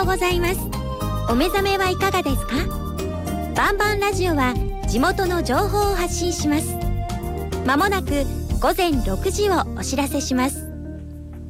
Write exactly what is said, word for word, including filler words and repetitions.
うございます。お目覚めはいかがですか？バンバンラジオは地元の情報を発信します。まもなくごぜんろくじをお知らせします。